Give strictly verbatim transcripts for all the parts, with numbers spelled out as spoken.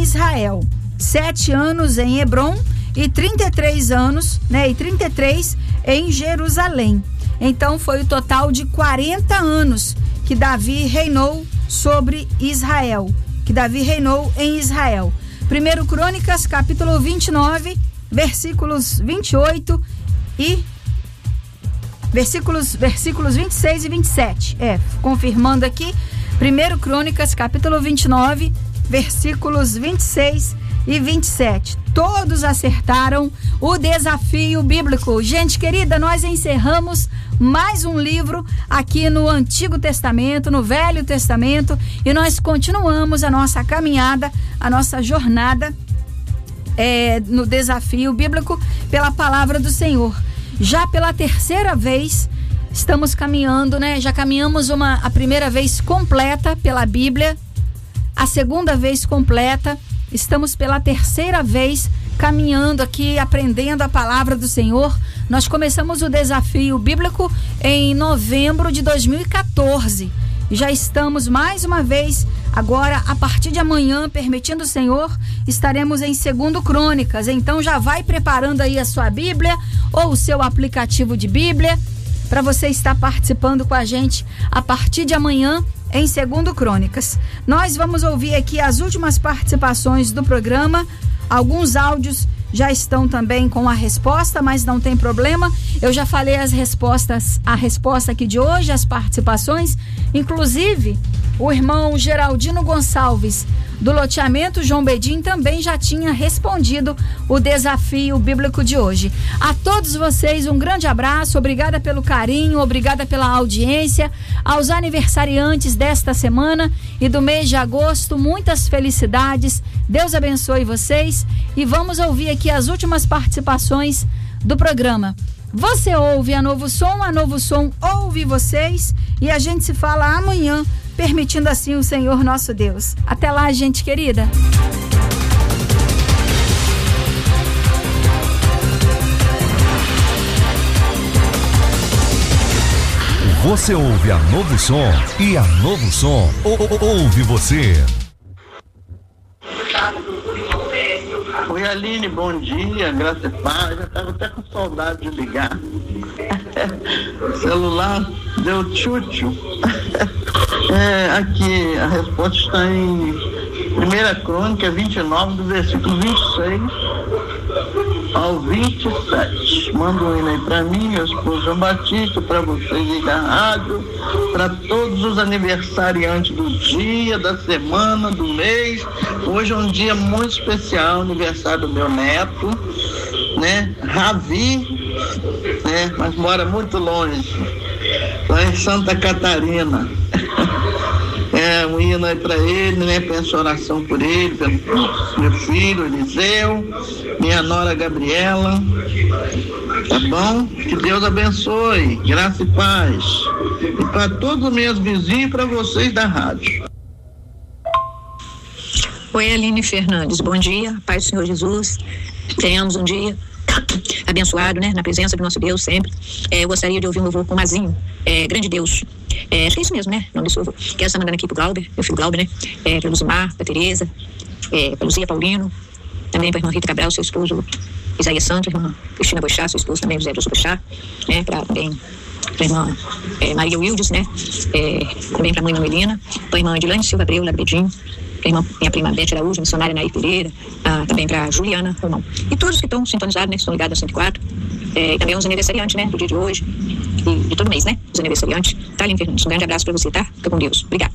Israel, sete anos em Hebrom e trinta e três anos, né, e trinta e três em Jerusalém. Então foi o total de quarenta anos que Davi reinou sobre Israel, que Davi reinou em Israel. Primeiro Crônicas, capítulo vinte e nove, versículos vinte e oito e versículos, versículos vinte e seis e vinte e sete. É, confirmando aqui, Primeiro Crônicas, capítulo vinte e nove, versículos vinte e seis e vinte e sete. Todos acertaram o desafio bíblico. Gente querida, nós encerramos mais um livro aqui no Antigo Testamento, no Velho Testamento, e nós continuamos a nossa caminhada, a nossa jornada é, no desafio bíblico pela palavra do Senhor. Já pela terceira vez estamos caminhando, né? Já caminhamos uma, a primeira vez completa pela Bíblia, a segunda vez completa. Estamos pela terceira vez caminhando aqui, aprendendo a palavra do Senhor. Nós começamos o desafio bíblico em novembro de dois mil e quatorze. E já estamos mais uma vez, agora a partir de amanhã, permitindo o Senhor, estaremos em Segundo Crônicas. Então já vai preparando aí a sua Bíblia ou o seu aplicativo de Bíblia para você estar participando com a gente a partir de amanhã em Segundo Crônicas. Nós vamos ouvir aqui as últimas participações do programa. Alguns áudios já estão também com a resposta, mas não tem problema. Eu já falei as respostas, a resposta aqui de hoje, as participações. Inclusive, o irmão Geraldino Gonçalves, do loteamento João Bedim, também já tinha respondido o desafio bíblico de hoje. A todos vocês, um grande abraço, obrigada pelo carinho, obrigada pela audiência. Aos aniversariantes desta semana e do mês de agosto, muitas felicidades. Deus abençoe vocês. E vamos ouvir aqui as últimas participações do programa. Você ouve a Novo Som, a Novo Som ouve vocês, e a gente se fala amanhã, permitindo assim o Senhor nosso Deus. Até lá, gente querida. Você ouve a Novo Som e a Novo Som ouve você. Oi, Aline, bom dia, graças a paz. Já estava até com saudade de ligar. O celular deu tchutchu. É, aqui, a resposta está em Primeira Crônica vinte e nove, do versículo vinte e seis ao vinte e sete. Manda um hino aí para mim, meu esposo João Batista, para vocês aí da rádio, para todos os aniversariantes do dia, da semana, do mês. Hoje é um dia muito especial, aniversário do meu neto, né? Ravi, né? Mas mora muito longe, lá em Santa Catarina. É, um hino aí para ele, né? Peço oração por ele, pelo meu filho Eliseu, minha nora Gabriela. Tá bom? Que Deus abençoe, graça e paz. E para todos os meus vizinhos e para vocês da rádio. Oi, Aline Fernandes, bom dia, paz do Senhor Jesus. Tenhamos um dia abençoado, né? Na presença do nosso Deus sempre. É, eu gostaria de ouvir um louvor com o Mazinho, é, Grande Deus. É, acho que é isso mesmo, né? Não desse louvor. Quero estar mandando aqui pro Glauber, meu filho Glauber, né? É, pra Luzimar, pra Tereza, é, pra Luzia Paulino, também pra irmã Rita Cabral, seu esposo Isaías Santos, irmã Cristina Bochá, seu esposo também José José Bochá, né? Pra também pra irmã é, Maria Wildes, né? É, também pra mãe Manuelina, pra irmã Edilane Silva Abreu, Labredinho, pra irmã, minha prima Bete Araújo, missionária Nair Pereira, ah, também pra Juliana Romão. E todos que estão sintonizados, né? Que estão ligados a cento e quatro. É, e também os aniversariantes, né? Do dia de hoje e de todo mês, né? Os aniversariantes. Tá, Aline Fernandes, um grande abraço pra você, tá? Fica com Deus. Obrigada.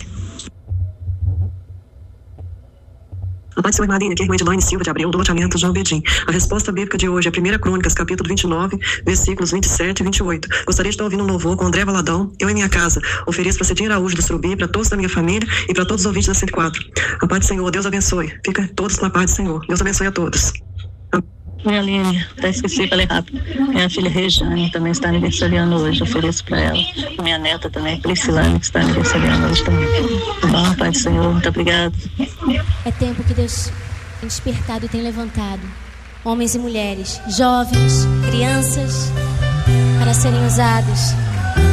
A paz do Senhor, Maria, aqui é a irmã Edilane Silva de Abreu, do loteamento João Bedim. A resposta bíblica de hoje é Primeira Crônicas, capítulo vinte e nove, versículos vinte e sete e vinte e oito. Gostaria de estar ouvindo um louvor com André Valadão, eu em minha casa. Ofereço para Cidinha Araújo do Surubi, para todos da minha família e para todos os ouvintes da cento e quatro. A paz do Senhor, Deus abençoe. Fica todos com a paz do Senhor. Deus abençoe a todos. Minha Aline, até esqueci, falei rápido. Minha filha Rejane também está aniversariando hoje, ofereço para ela. Minha neta também, Priscilane, que está aniversariando hoje também. Bom, Pai do Senhor, muito obrigado. É tempo que Deus tem despertado e tem levantado homens e mulheres, jovens, crianças, para serem usados,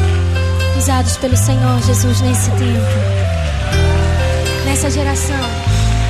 usados pelo Senhor Jesus nesse tempo, nessa geração.